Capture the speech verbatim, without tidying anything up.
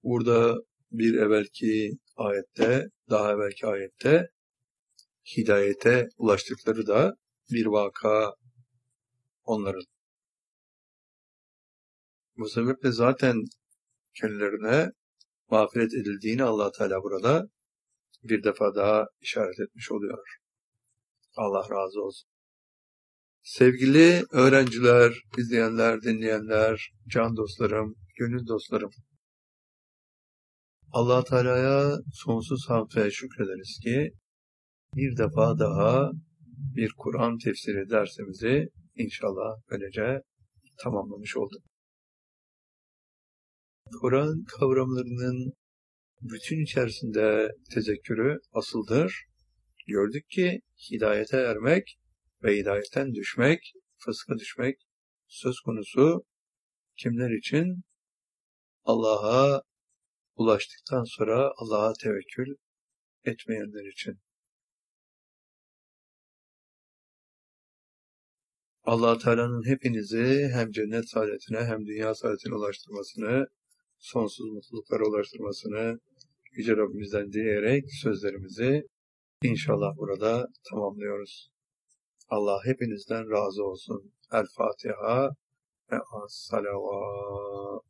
Burada bir evvelki ayette, daha evvelki ayette hidayete ulaştıkları da bir vaka onların. Bu sebeple zaten kendilerine mağfiret edildiğini Allah Teala burada bir defa daha işaret etmiş oluyor. Allah razı olsun. Sevgili öğrenciler, izleyenler, dinleyenler, can dostlarım, gönül dostlarım. Allah Teala'ya sonsuz hamd ve şükrederiz ki bir defa daha bir Kur'an tefsiri dersimizi inşallah böylece tamamlamış olduk. Kur'an kavramlarının bütün içerisinde tezekkürü asıldır. Gördük ki hidayete ermek ve hidayetten düşmek, fıska düşmek söz konusu kimler için? Allah'a ulaştıktan sonra Allah'a tevekkül etmeyenler için. Allah Teala'nın hepinizi hem cennet saadetine hem dünya saadetine ulaştırmasını, sonsuz mutluluklara ulaştırmasını Yüce Rabbimizden dileyerek sözlerimizi inşallah burada tamamlıyoruz. Allah hepinizden razı olsun. El Fatiha ve as-salavat.